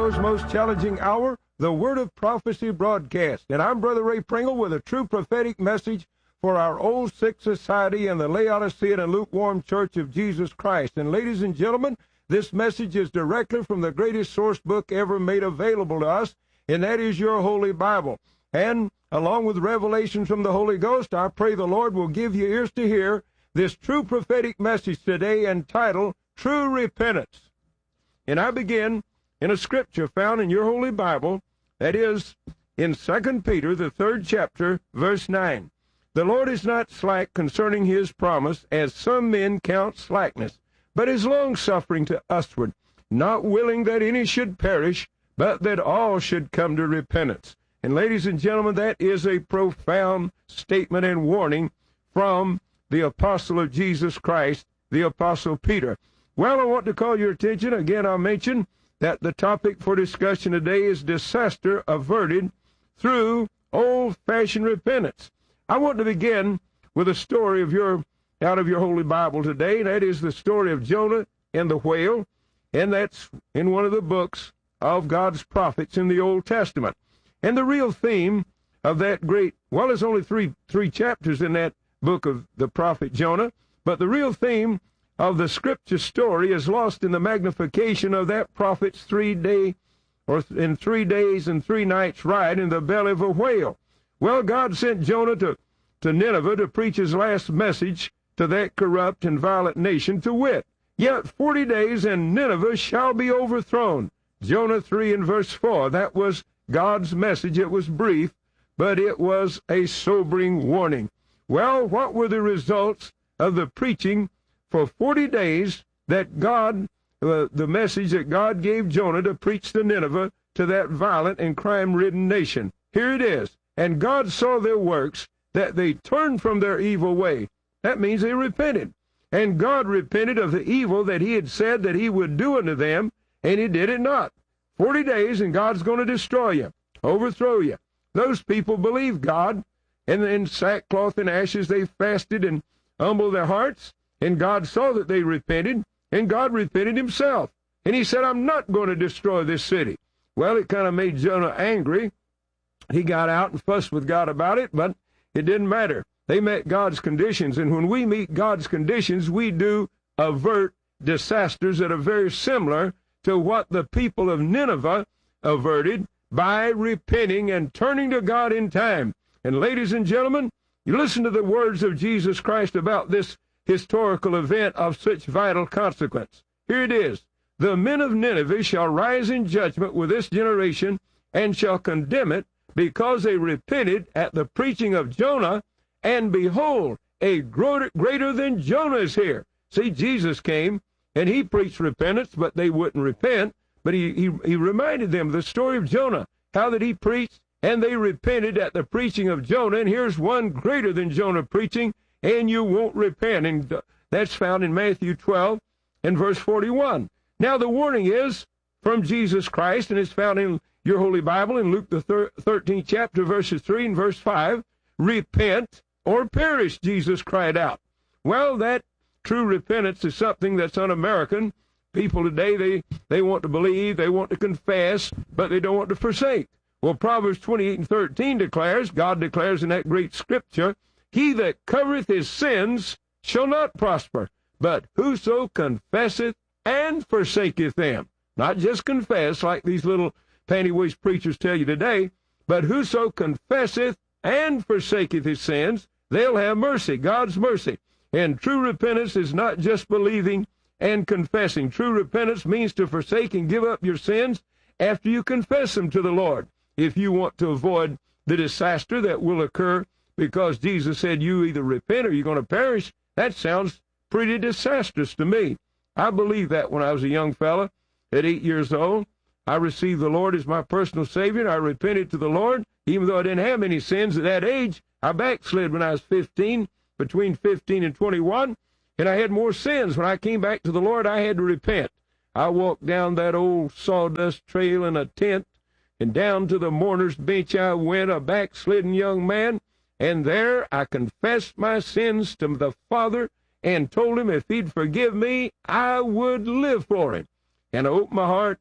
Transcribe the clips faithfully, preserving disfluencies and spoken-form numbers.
Orlando's most challenging hour, the Word of Prophecy broadcast. And I'm Brother Ray Pringle with a true prophetic message for our old sick society and the Laodicean and lukewarm Church of Jesus Christ. And ladies and gentlemen, this message is directly from the greatest source book ever made available to us, and that is your Holy Bible. And along with revelations from the Holy Ghost, I pray the Lord will give you ears to hear this true prophetic message today entitled True Repentance. And I begin in a scripture found in your Holy Bible, that is in Second Peter, the third chapter, verse nine. The Lord is not slack concerning his promise, as some men count slackness, but is long-suffering to usward, not willing that any should perish, but that all should come to repentance. And ladies and gentlemen, that is a profound statement and warning from the apostle of Jesus Christ, the Apostle Peter. Well, I want to call your attention, again I'll mention, that the topic for discussion today is disaster averted through old-fashioned repentance. I want to begin with a story of your out of your Holy Bible today, and that is the story of Jonah and the whale, and that's in one of the books of God's prophets in the Old Testament. And the real theme of that great, well, there's only three three chapters in that book of the prophet Jonah, but the real theme of the scripture story is lost in the magnification of that prophet's three-day, or in three days and three nights ride in the belly of a whale. Well, God sent Jonah to, to Nineveh to preach his last message to that corrupt and violent nation, to wit, yet forty days and Nineveh shall be overthrown. Jonah three and verse four, that was God's message. It was brief, but it was a sobering warning. Well, what were the results of the preaching for forty days that God, uh, the message that God gave Jonah to preach to Nineveh, to that violent and crime-ridden nation? Here it is. And God saw their works, that they turned from their evil way. That means they repented. And God repented of the evil that he had said that he would do unto them, and he did it not. Forty days, and God's going to destroy you, overthrow you. Those people believed God, and in sackcloth and ashes they fasted and humbled their hearts, and God saw that they repented, and God repented himself. And he said, I'm not going to destroy this city. Well, it kind of made Jonah angry. He got out and fussed with God about it, but it didn't matter. They met God's conditions, and when we meet God's conditions, we do avert disasters that are very similar to what the people of Nineveh averted by repenting and turning to God in time. And ladies and gentlemen, you listen to the words of Jesus Christ about this historical event of such vital consequence. Here it is. The men of Nineveh shall rise in judgment with this generation and shall condemn it, because they repented at the preaching of Jonah, and behold, a greater than Jonah is here. See, Jesus came, and he preached repentance, but they wouldn't repent. But he, he, he reminded them of the story of Jonah, how that he preached, and they repented at the preaching of Jonah. And here's one greater than Jonah preaching, and you won't repent. And that's found in Matthew twelve and verse forty-one. Now the warning is from Jesus Christ, and it's found in your Holy Bible in Luke the thirteenth chapter, verses three and verse five. Repent or perish, Jesus cried out. Well, that true repentance is something that's un-American. People today, they, they want to believe, they want to confess, but they don't want to forsake. Well, Proverbs twenty-eight and thirteen declares, God declares in that great scripture, he that covereth his sins shall not prosper, but whoso confesseth and forsaketh them. Not just confess like these little panty-waist preachers tell you today, but whoso confesseth and forsaketh his sins, they'll have mercy, God's mercy. And true repentance is not just believing and confessing. True repentance means to forsake and give up your sins after you confess them to the Lord, if you want to avoid the disaster that will occur, because Jesus said you either repent or you're going to perish. That sounds pretty disastrous to me. I believed that when I was a young fella at eight years old. I received the Lord as my personal Savior, and I repented to the Lord. Even though I didn't have any sins at that age, I backslid when I was fifteen, between fifteen and twenty-one, and I had more sins. When I came back to the Lord, I had to repent. I walked down that old sawdust trail in a tent, and down to the mourner's bench I went, a backslidden young man, and there I confessed my sins to the Father and told him if he'd forgive me, I would live for him. And I opened my heart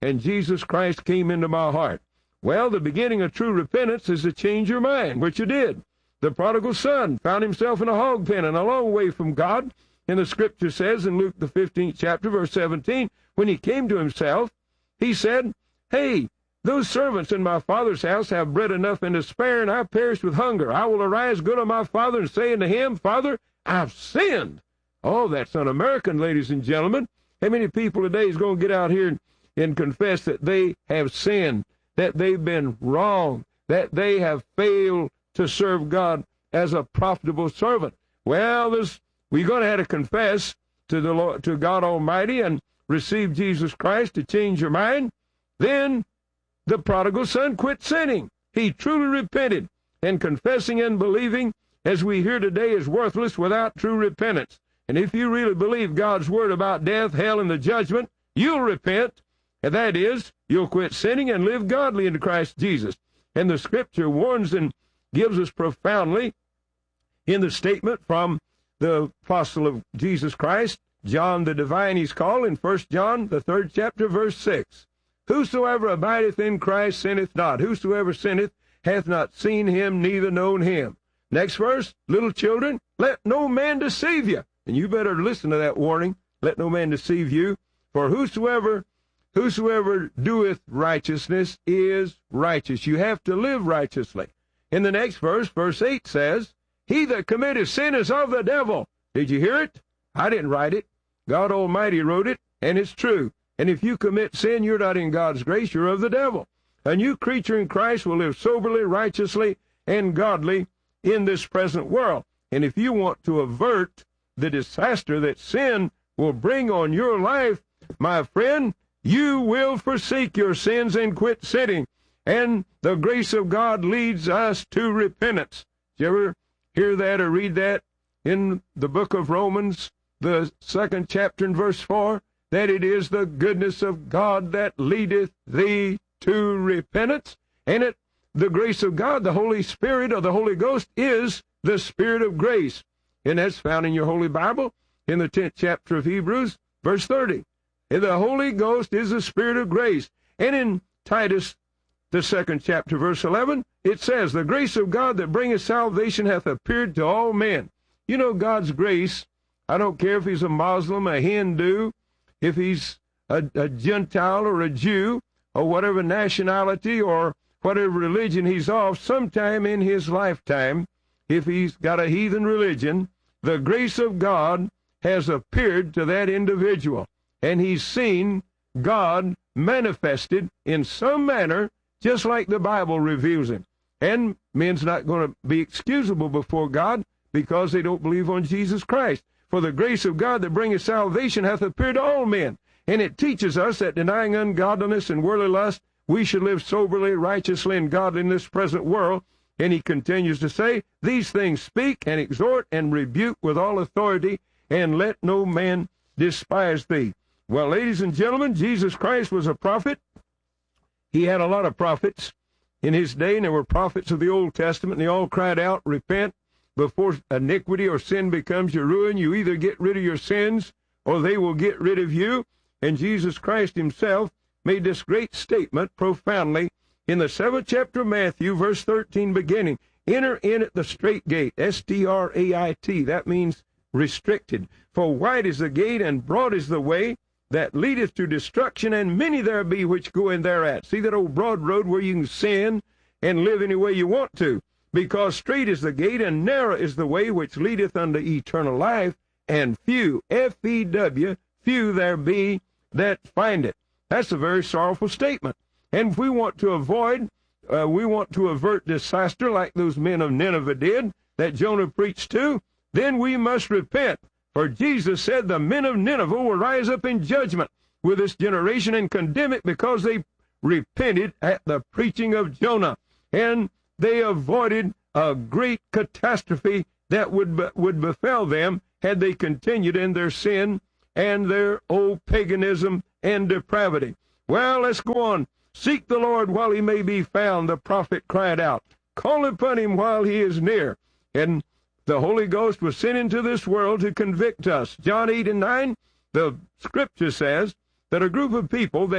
and Jesus Christ came into my heart. Well, the beginning of true repentance is to change your mind, which you did. The prodigal son found himself in a hog pen and a long way from God. And the scripture says in Luke the fifteenth chapter, verse seventeen, when he came to himself, he said, hey, those servants in my father's house have bread enough and to spare, and I perish with hunger. I will arise, go to my father, and say unto him, Father, I've sinned. Oh, that's un-American, ladies and gentlemen. How many people today is going to get out here and, and confess that they have sinned, that they've been wrong, that they have failed to serve God as a profitable servant? Well, there's, we're going to have to confess to the Lord, to God Almighty, and receive Jesus Christ to change your mind. Then the prodigal son quit sinning. He truly repented, and confessing and believing, as we hear today, is worthless without true repentance. And if you really believe God's word about death, hell, and the judgment, you'll repent, and that is, you'll quit sinning and live godly in Christ Jesus. And the scripture warns and gives us profoundly in the statement from the apostle of Jesus Christ, John the divine he's called, in First John, the third chapter, verse six. Whosoever abideth in Christ sinneth not. Whosoever sinneth hath not seen him, neither known him. Next verse, little children, let no man deceive you. And you better listen to that warning. Let no man deceive you. For whosoever, whosoever doeth righteousness is righteous. You have to live righteously. In the next verse, verse eight says, he that committeth sin is of the devil. Did you hear it? I didn't write it. God Almighty wrote it, and it's true. And if you commit sin, you're not in God's grace, you're of the devil. A new creature in Christ will live soberly, righteously, and godly in this present world. And if you want to avert the disaster that sin will bring on your life, my friend, you will forsake your sins and quit sinning. And the grace of God leads us to repentance. Did you ever hear that or read that in the book of Romans, the second chapter and verse four? That it is the goodness of God that leadeth thee to repentance. And it, the grace of God, the Holy Spirit or the Holy Ghost, is the Spirit of grace. And that's found in your Holy Bible in the tenth chapter of Hebrews, verse thirty. And the Holy Ghost is the Spirit of grace. And in Titus, the second chapter, verse eleven, it says, the grace of God that bringeth salvation hath appeared to all men. You know, God's grace, I don't care if he's a Muslim, a Hindu, if he's a, a Gentile or a Jew, or whatever nationality or whatever religion he's of, sometime in his lifetime, if he's got a heathen religion, the grace of God has appeared to that individual, and he's seen God manifested in some manner, just like the Bible reveals him. And men's not going to be excusable before God because they don't believe on Jesus Christ. For the grace of God that bringeth salvation hath appeared to all men. And it teaches us that denying ungodliness and worldly lust, we should live soberly, righteously, and godly in this present world. And he continues to say, these things speak and exhort and rebuke with all authority, and let no man despise thee. Well, ladies and gentlemen, Jesus Christ was a prophet. He had a lot of prophets in his day, and there were prophets of the Old Testament, and they all cried out, repent, before iniquity or sin becomes your ruin. You either get rid of your sins or they will get rid of you. And Jesus Christ himself made this great statement profoundly in the seventh chapter of Matthew, verse thirteen, beginning, enter in at the straight gate, S T R A I T. That means restricted. For wide is the gate and broad is the way that leadeth to destruction, and many there be which go in thereat. See that old broad road where you can sin and live any way you want to. Because straight is the gate, and narrow is the way which leadeth unto eternal life, and few, F E W, few there be that find it. That's a very sorrowful statement. And if we want to avoid, uh, we want to avert disaster like those men of Nineveh did, that Jonah preached to, then we must repent. For Jesus said the men of Nineveh will rise up in judgment with this generation and condemn it because they repented at the preaching of Jonah. And they avoided a great catastrophe that would be, would befell them had they continued in their sin and their old paganism and depravity. Well, let's go on. Seek the Lord while he may be found, the prophet cried out. Call upon him while he is near. And the Holy Ghost was sent into this world to convict us. John eight and nine, the scripture says that a group of people that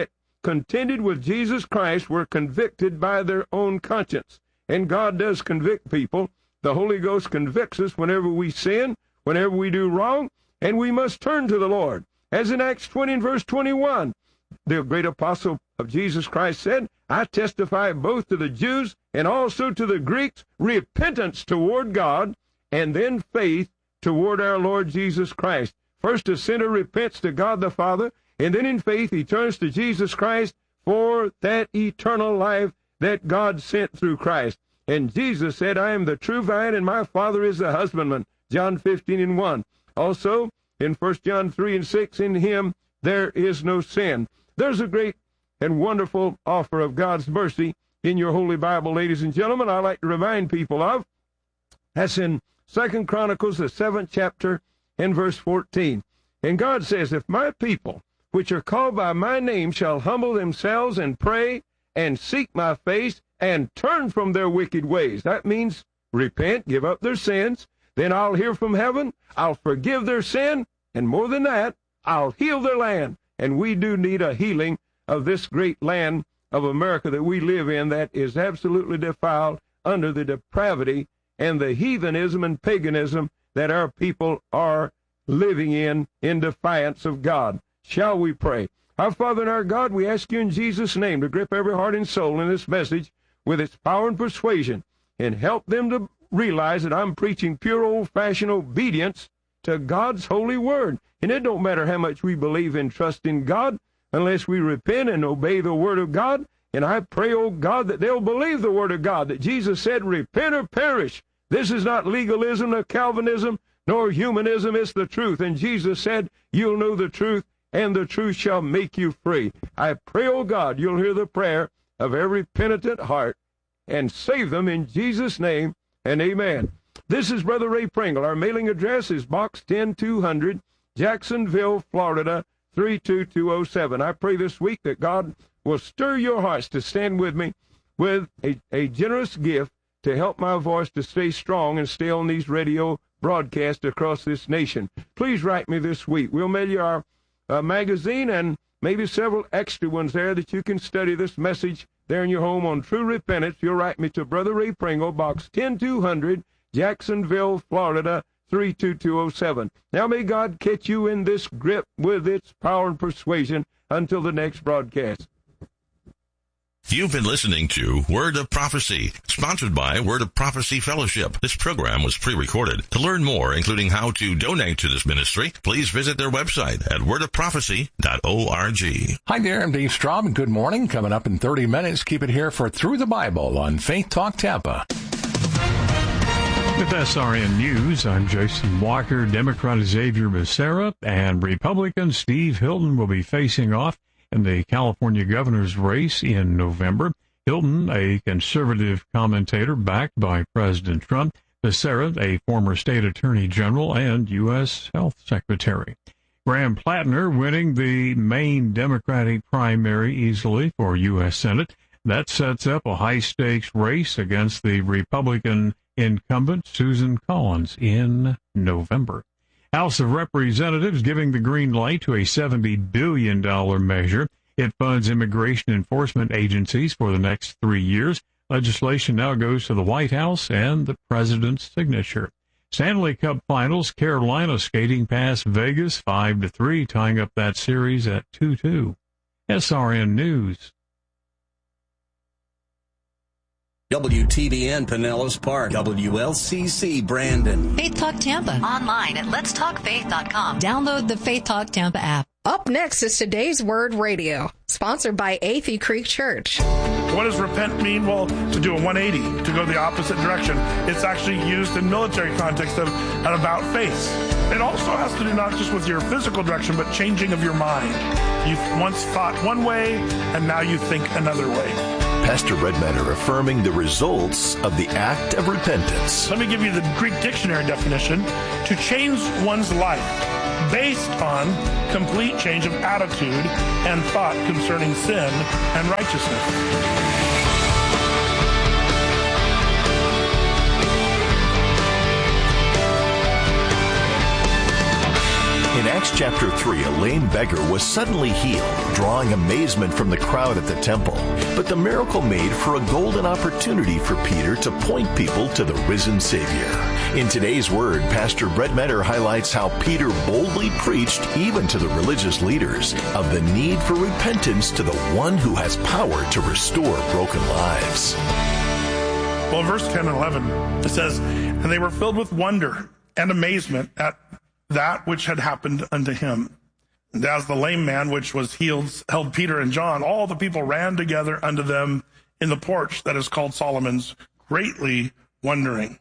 contended with Jesus Christ were convicted by their own conscience. And God does convict people. The Holy Ghost convicts us whenever we sin, whenever we do wrong, and we must turn to the Lord. As in Acts twenty and verse twenty-one, the great apostle of Jesus Christ said, I testify both to the Jews and also to the Greeks, repentance toward God, and then faith toward our Lord Jesus Christ. First, a sinner repents to God the Father, and then in faith he turns to Jesus Christ for that eternal life that God sent through Christ. And Jesus said, I am the true vine, and my Father is the husbandman. John fifteen and one. Also, in First John three and six, in him there is no sin. There's a great and wonderful offer of God's mercy in your Holy Bible, ladies and gentlemen. I like to remind people of. That's in Second Chronicles, the seventh chapter, and verse fourteen. And God says, if my people, which are called by my name, shall humble themselves and pray and seek my face and turn from their wicked ways. That means repent, give up their sins. Then I'll hear from heaven, I'll forgive their sin, and more than that, I'll heal their land. And we do need a healing of this great land of America that we live in that is absolutely defiled under the depravity and the heathenism and paganism that our people are living in in defiance of God. Shall we pray? Our Father and our God, we ask you in Jesus' name to grip every heart and soul in this message with its power and persuasion, and help them to realize that I'm preaching pure old-fashioned obedience to God's holy word. And it don't matter how much we believe and trust in God unless we repent and obey the word of God. And I pray, oh God, that they'll believe the word of God, that Jesus said, repent or perish. This is not legalism nor Calvinism nor humanism. It's the truth. And Jesus said, you'll know the truth, and the truth shall make you free. I pray, oh God, you'll hear the prayer of every penitent heart and save them in Jesus' name, and amen. This is Brother Ray Pringle. Our mailing address is Box ten two hundred, Jacksonville, Florida, three two two oh seven. I pray this week that God will stir your hearts to stand with me with a, a generous gift to help my voice to stay strong and stay on these radio broadcasts across this nation. Please write me this week. We'll mail you our uh, magazine and maybe several extra ones there that you can study this message there in your home on true repentance. You'll write me to Brother Ray Pringle, Box ten two hundred, Jacksonville, Florida, three two two oh seven. Now may God catch you in this grip with its power and persuasion until the next broadcast. You've been listening to Word of Prophecy, sponsored by Word of Prophecy Fellowship. This program was pre-recorded. To learn more, including how to donate to this ministry, please visit their website at word of prophecy dot org. Hi there, I'm Dave Straub, and good morning. Coming up in thirty minutes, keep it here for Through the Bible on Faith Talk Tampa. With S R N News, I'm Jason Walker. Democrat Xavier Becerra and Republican Steve Hilton will be facing off in the California governor's race in November. Hilton, a conservative commentator backed by President Trump. Becerra, a former state attorney general and U S health secretary. Graham Plattner winning the Maine Democratic primary easily for U S Senate. That sets up a high-stakes race against the Republican incumbent Susan Collins in November. House of Representatives giving the green light to a seventy billion dollars measure. It funds immigration enforcement agencies for the next three years. Legislation now goes to the White House and the president's signature. Stanley Cup Finals, Carolina skating past Vegas five to three, tying up that series at two two. S R N News. W T B N Pinellas Park, W L C C Brandon. Faith Talk Tampa. Online at lets talk faith dot com. Download the Faith Talk Tampa app. Up next is Today's Word Radio, sponsored by Athey Creek Church. What does repent mean? Well, to do a one eighty, to go the opposite direction. It's actually used in military context of an about face. It also has to do not just with your physical direction, but changing of your mind. You've once thought one way, and now you think another way. Pastor Redmatter affirming the results of the act of repentance. Let me give you the Greek dictionary definition. To change one's life based on complete change of attitude and thought concerning sin and righteousness. In Acts chapter three, a lame beggar was suddenly healed, drawing amazement from the crowd at the temple. But the miracle made for a golden opportunity for Peter to point people to the risen Savior. In today's Word, Pastor Brett Metter highlights how Peter boldly preached, even to the religious leaders, of the need for repentance to the one who has power to restore broken lives. Well, in verse ten and eleven, it says, "And they were filled with wonder and amazement at that which had happened unto him. And as the lame man which was healed held Peter and John, all the people ran together unto them in the porch that is called Solomon's, greatly wondering."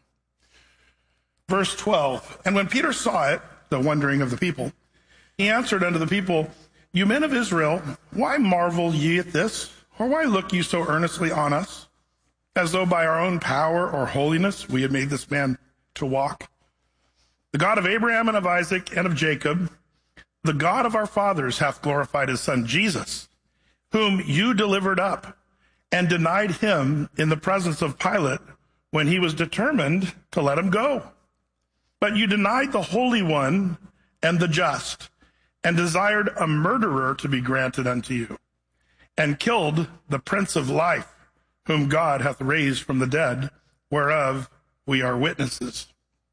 Verse twelve, "And when Peter saw it," the wondering of the people, "he answered unto the people, You men of Israel, why marvel ye at this? Or why look ye so earnestly on us, as though by our own power or holiness we had made this man to walk? The God of Abraham and of Isaac and of Jacob, the God of our fathers, hath glorified his son Jesus, whom you delivered up and denied him in the presence of Pilate when he was determined to let him go. But you denied the Holy One and the just, and desired a murderer to be granted unto you, and killed the Prince of Life, whom God hath raised from the dead, whereof we are witnesses."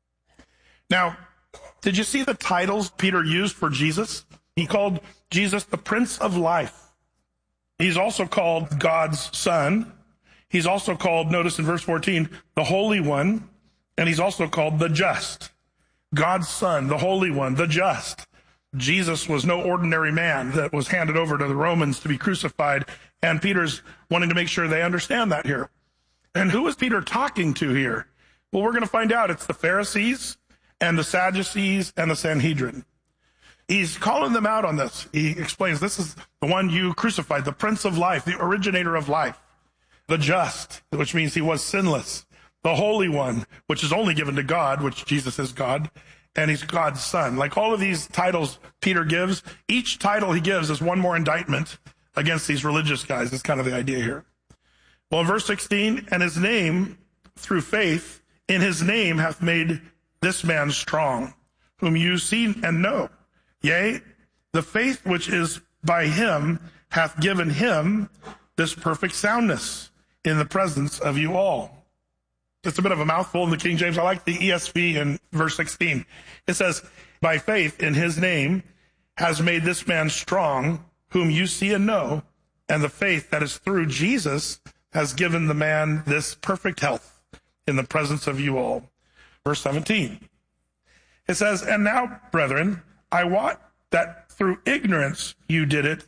Now, did you see the titles Peter used for Jesus? He called Jesus the Prince of Life. He's also called God's Son. He's also called, notice in verse fourteen, the Holy One, and he's also called the Just. God's Son, the Holy One, the Just. Jesus was no ordinary man that was handed over to the Romans to be crucified, and Peter's wanting to make sure they understand that here. And who is Peter talking to here? Well, we're going to find out. It's the Pharisees and the Sadducees and the Sanhedrin. He's calling them out on this. He explains, this is the one you crucified, the Prince of Life, the originator of life, the Just, which means he was sinless, the Holy One, which is only given to God, which Jesus is God, and he's God's Son. Like all of these titles Peter gives, each title he gives is one more indictment against these religious guys. That's kind of the idea here. Well, in verse sixteen, "And his name, through faith, in his name hath made this man strong, whom you see and know. Yea, the faith which is by him hath given him this perfect soundness in the presence of you all." It's a bit of a mouthful in the King James. I like the E S V in verse sixteen. It says, "By faith in his name has made this man strong, whom you see and know, and the faith that is through Jesus has given the man this perfect health in the presence of you all." Verse seventeen. It says, "And now, brethren, I wot that through ignorance you did it,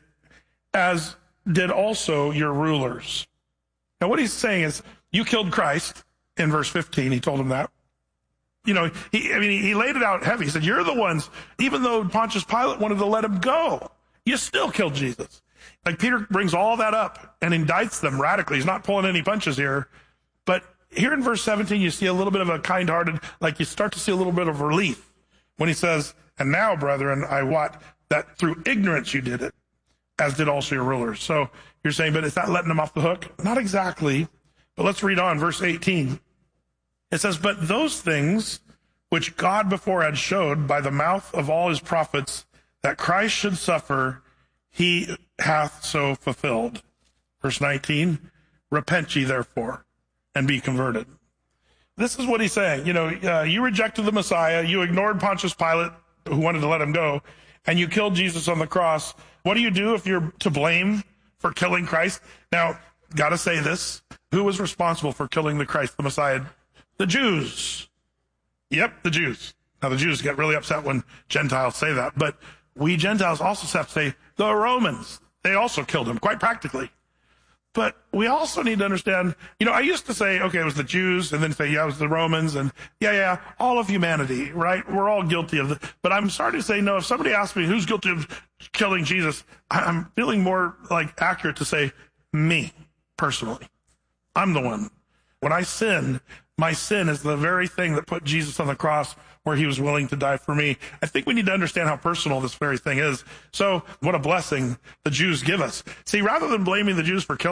as did also your rulers." Now what he's saying is, you killed Christ. In verse fifteen, he told him that. You know, he, I mean, he laid it out heavy. He said, you're the ones, even though Pontius Pilate wanted to let him go, you still killed Jesus. Like Peter brings all that up and indicts them radically. He's not pulling any punches here. But here in verse seventeen, you see a little bit of a kind-hearted, like you start to see a little bit of relief when he says, "And now, brethren, I wot that through ignorance you did it, as did also your rulers." So you're saying, but is that letting them off the hook? Not exactly. But let's read on, verse eighteen. It says, "But those things which God before had showed by the mouth of all his prophets that Christ should suffer, he hath so fulfilled." Verse nineteen, "Repent ye therefore, and be converted." This is what he's saying. You know, uh, you rejected the Messiah, you ignored Pontius Pilate, who wanted to let him go, and you killed Jesus on the cross. What do you do if you're to blame for killing Christ? Now, got to say this. Who was responsible for killing the Christ, the Messiah? The Jews. Yep, the Jews. Now, the Jews get really upset when Gentiles say that, but we Gentiles also have to say the Romans. They also killed him, quite practically. But we also need to understand, you know, I used to say, okay, it was the Jews, and then say, yeah, it was the Romans, and yeah, yeah, all of humanity, right? We're all guilty of it. But I'm starting to say, no, if somebody asks me who's guilty of killing Jesus, I'm feeling more like accurate to say me, personally. I'm the one. When I sin, my sin is the very thing that put Jesus on the cross where he was willing to die for me. I think we need to understand how personal this very thing is. So what a blessing the Jews give us. See, rather than blaming the Jews for killing